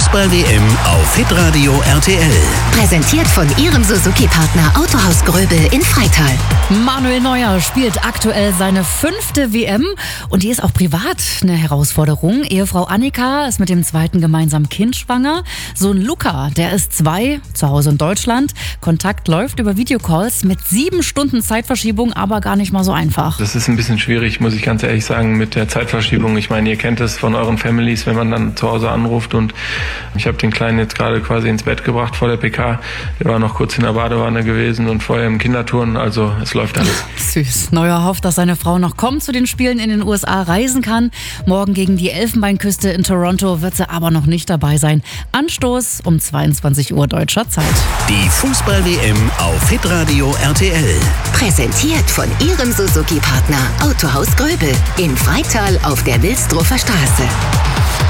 Fußball-WM auf hitradio RTL. Präsentiert von Ihrem Suzuki-Partner Autohaus Gröbel in Freital. Manuel Neuer spielt aktuell seine 5. WM und die ist auch privat eine Herausforderung. Ehefrau Annika ist mit dem 2. gemeinsamen Kind schwanger. Sohn Luca, der ist 2, zu Hause in Deutschland. Kontakt läuft über Videocalls mit 7 Stunden Zeitverschiebung, aber gar nicht mal so einfach. Das ist ein bisschen schwierig, muss ich ganz ehrlich sagen, mit der Zeitverschiebung. Ich meine, ihr kennt es von euren Families, wenn man dann zu Hause anruft, und ich habe den Kleinen jetzt gerade quasi ins Bett gebracht vor der PK. Der war noch kurz in der Badewanne gewesen und vorher im Kinderturnen, also es läuft alles. Süß. Neuer hofft, dass seine Frau noch kommt zu den Spielen in den USA, reisen kann. Morgen gegen die Elfenbeinküste in Toronto wird sie aber noch nicht dabei sein. Anstoß um 22 Uhr deutscher Zeit. Die Fußball-WM auf hitradio RTL. Präsentiert von Ihrem Suzuki-Partner Autohaus Gröbel in Freital auf der Wilsdruffer Straße.